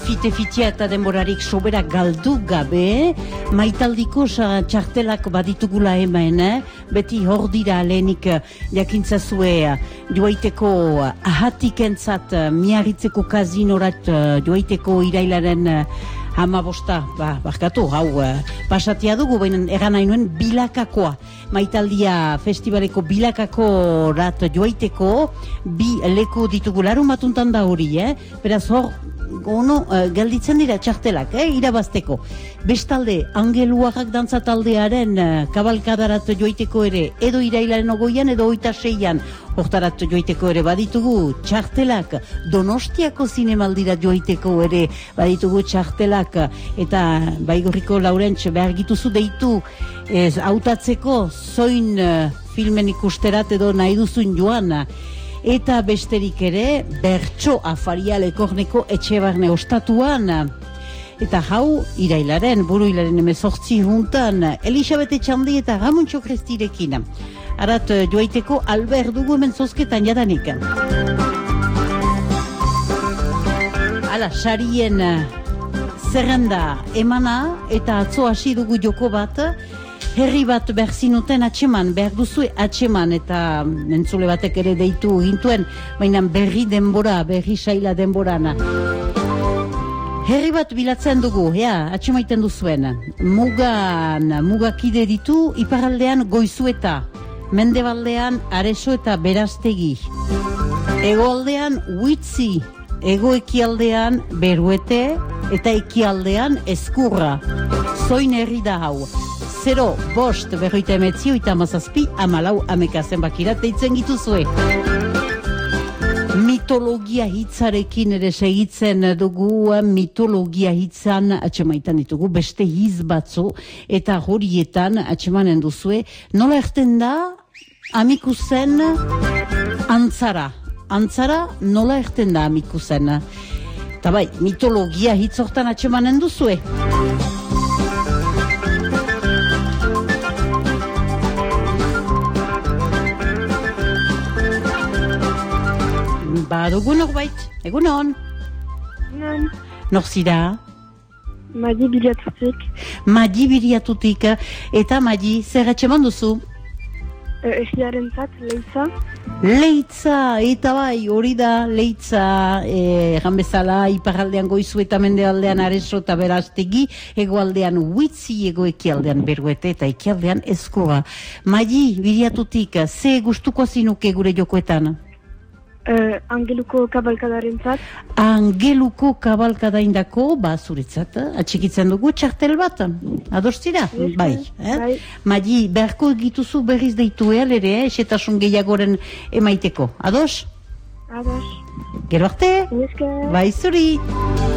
fite-fitea eta denborarik sobera galdu gabe, maitaldiko txartelak baditugula hemen, beti hor dira lehenik jakintzazue joaiteko ahatikentzat miarritzeko kazinorat joaiteko irailaren hamabosta, barkatu, hau pasatia dugu, baina egan nahi nuen bilakakoa. Maitaldia festivaleko bilakako rat joaiteko, bi leku ditugu larun batuntan da hori, beraz hor, gelditzen dira txartelak, irabazteko. Bestalde, Angeluarrak dantza taldearen kabalkadarat joaiteko ere, edo irailaren 20an, edo 26an, hortarat joaiteko ere baditugu txartelak, Donostiako zinemaldira joaiteko ere baditugu txartelak, eta Baigorriko Laurentz behar gituzu deitu hautatzeko zoin filmen ikusterat edo nahi duzun joan. Eta besterik ere, Bertso Afaria Lekorneko Etxebarne ostatuan. Eta hau, irailaren, buru hilaren 18 juntan, Elisabete Etxandi eta Ramuntxo Krestirekin. Arat joaiteko Albert dugu hemen zozketan jadanik. Hala, sarien zerrenda emana eta atzo hasi dugu joko bat, herri bat behar zinuten atxeman, behar duzue atxeman, eta entzule batek ere deitu gintuen, baina berri denbora, berri saila denborana. Herri bat bilatzen dugu, atxemaiten duzuen. Mugakide ditu, iparaldean Goizueta, mendebaldean Areso eta Berastegi, hegoaldean Huitzi, hego-ekialdean Beruete, eta ekialdean Ezkurra. Zoin herri da hau. 0, 5, 59, 17, 14, 14 zenbakirat deitzen gituzue. Mitologia hitzarekin ere segitzen dugu, mitologia hitzan atxemaitan ditugu, beste hiz batzu, eta horietan atxemanen duzue, nola erten da Amikuzen antzara. Antzara nola erten da Amikuzen. Eta bai, mitologia hitzortan atxemanen duzue. Badugu norbait, egunon? Egunon. Norzira? Madi Biriatutik. Madi Biriatutik, eta Madi, zer atxeman duzu? Egiaren zat, Leitza. Leitza, eta bai, hori da, Leitza, egan bezala, iparaldean Goizu eta mendealdean Areso eta Berastegi, hegoaldean Huitzi, ego-ekialdean Beruete eta ekialdean Ezkurra. Madi Biriatutik, ze gustuko zinuke gure jokoetan? Angeluko kabalkadaren zat. Angeluko kabalkadaindako, zuretzat, atxikitzen dugu txartel bat. Ados zira? Bai. Madi, beharko egituzu berriz deitu ere, esetasun gehiagoren emaiteko. Ados? Ados. Gero arte? Esker. Bai zuri.